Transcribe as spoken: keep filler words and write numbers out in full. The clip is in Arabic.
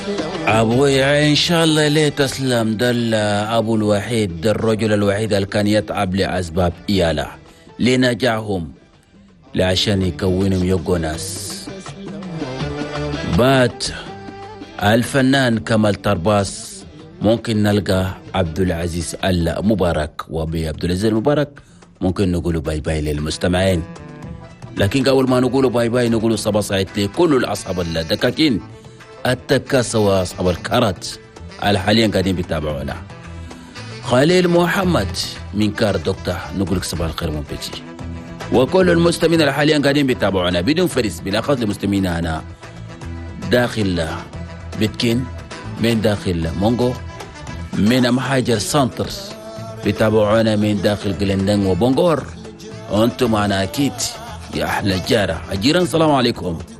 أبويا إن شاء الله ليه تسلم. ده الأبو الوحيد، ده الرجل الوحيد اللي كان يتعب لأسباب إياله لنجاحهم لعشان يكونهم يبقوا ناس. بات الفنان كمال طرباس، ممكن نلقى عبد العزيز المبارك، وبي عبد العزيز المبارك ممكن نقولوا باي باي للمستمعين. لكن قبل ما نقولوا باي باي نقولوا صباح سعيد لكل الأصحاب الدكاكين التكاسة وأصحاب الكرت على حاليا قاعدين بيتابعونا. خليل محمد من كار دكتور نقول لك صباح الخير من بيتي، وكل المستمعين اللي حاليا قاعدين بيتابعونا بدون فريس، بالاخص لمستمعين هنا داخل بيتكين، من داخل مونغو، من محاجر سانتر بيتابعونا، من داخل جلندن وبونغور. انتم معنا اكيد يا احلى جاره. الجيران السلام عليكم.